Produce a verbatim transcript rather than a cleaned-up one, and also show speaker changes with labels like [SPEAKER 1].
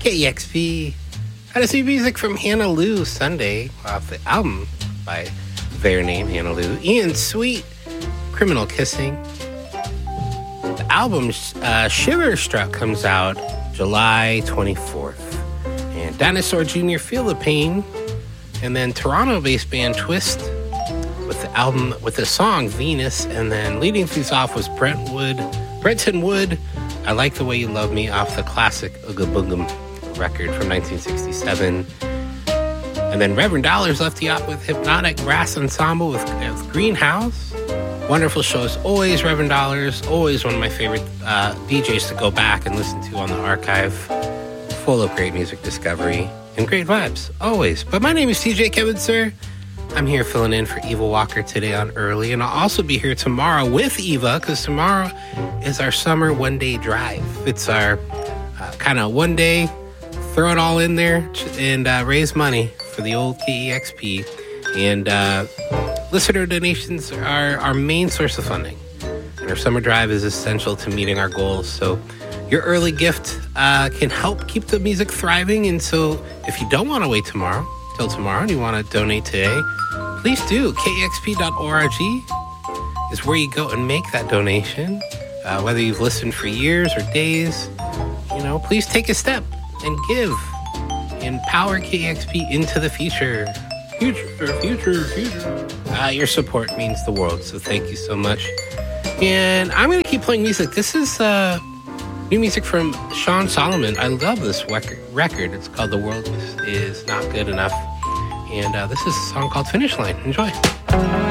[SPEAKER 1] K E X P. Had to see music from Hannah Lou Sunday off the album by their name, Hannah Lou. Ian Sweet, Criminal Kissing. The album uh, Sugar Struck comes out July twenty-fourth. And Dinosaur Junior, Feel the Pain. And then Toronto-based band Twist with the album, with the song Venus. And then leading things off was Brentwood, Brenton Wood, I Like the Way You Love Me, off the classic Ooga Boogum record from nineteen sixty-seven. And then Reverend Dollars left you out with Hypnotic Brass Ensemble with, with Greenhouse. Wonderful show as always, Reverend Dollars. Always one of my favorite uh, D Js to go back and listen to on the archive. Full of great music discovery and great vibes, always. But my name is T J Kevin, sir. I'm here filling in for Eva Walker today on Early. And I'll also be here tomorrow with Eva, because tomorrow is our summer one-day drive. It's our uh, kind of one-day, throw it all in there and uh, raise money for the old K E X P. And uh, listener donations are our main source of funding. And our summer drive is essential to meeting our goals. So your early gift uh, can help keep the music thriving. And so if you don't want to wait tomorrow, till tomorrow, and you want to donate today, please do. K E X P dot org is where you go and make that donation. Uh, whether you've listened for years or days, you know, please take a step and give and power K E X P into the future. Future, future, future. Uh, your support means the world, so thank you so much. And I'm going to keep playing music. This is uh, new music from Sean Solomon. I love this record. It's called The World Is Not Good Enough. And uh, this is a song called Finish Line. Enjoy.